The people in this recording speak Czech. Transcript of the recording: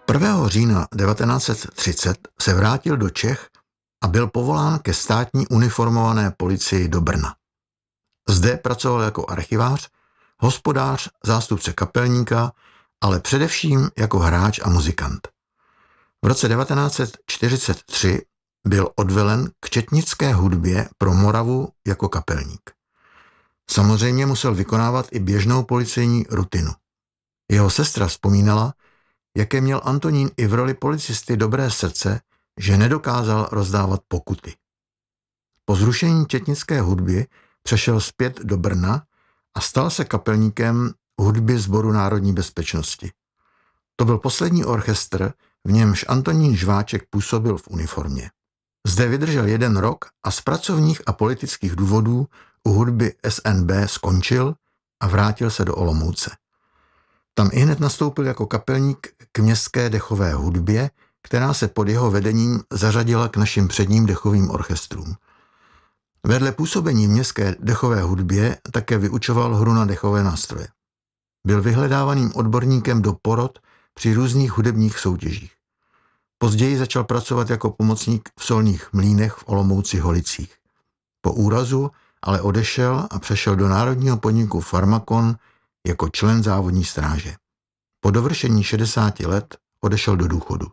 1. října 1930 se vrátil do Čech a byl povolán ke státní uniformované policii do Brna. Zde pracoval jako archivář, hospodář, zástupce kapelníka, ale především jako hráč a muzikant. V roce 1943 byl odvelen k četnické hudbě pro Moravu jako kapelník. Samozřejmě musel vykonávat i běžnou policejní rutinu. Jeho sestra vzpomínala, jaké měl Antonín i v roli policisty dobré srdce, že nedokázal rozdávat pokuty. Po zrušení četnické hudby přešel zpět do Brna a stal se kapelníkem hudby Sboru národní bezpečnosti. To byl poslední orchestr, v němž Antonín Žváček působil v uniformě. Zde vydržel 1 rok a z pracovních a politických důvodů u hudby SNB skončil a vrátil se do Olomouce. Tam ihned nastoupil jako kapelník k městské dechové hudbě, která se pod jeho vedením zařadila k našim předním dechovým orchestrům. Vedle působení v městské dechové hudbě také vyučoval hru na dechové nástroje. Byl vyhledávaným odborníkem do porot při různých hudebních soutěžích. Později začal pracovat jako pomocník v solných mlýnech v Olomouci Holicích. Po úrazu ale odešel a přešel do národního podniku Farmakon jako člen závodní stráže. Po dovršení 60 let odešel do důchodu.